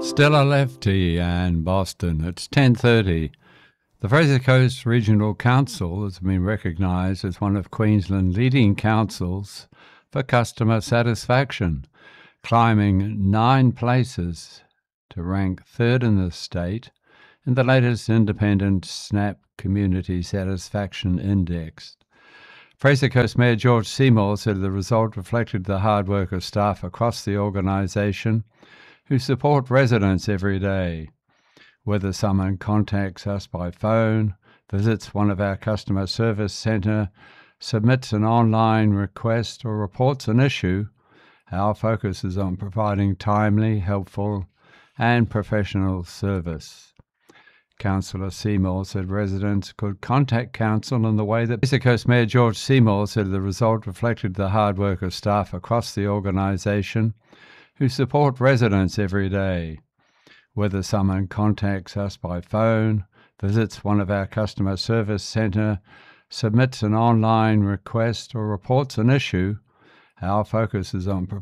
Stella Lefty and Boston. It's 10:30. The Fraser Coast Regional Council has been recognised as one of Queensland's leading councils for customer satisfaction, climbing 9 places to rank third in the state in the latest independent Snap Community Satisfaction Index. Fraser Coast Mayor George Seymour said the result reflected the hard work of staff across the organisation who support residents every day. Whether someone contacts us by phone, visits one of our customer service centre, submits an online request or reports an issue, our focus is on providing timely, helpful and professional service. Councillor Seymour said residents could contact Council in the way that Fraser Coast Mayor George Seymour said the result reflected the hard work of staff across the organisation who support residents every day. Whether someone contacts us by phone, visits one of our customer service centre, submits an online request or reports an issue, our focus is on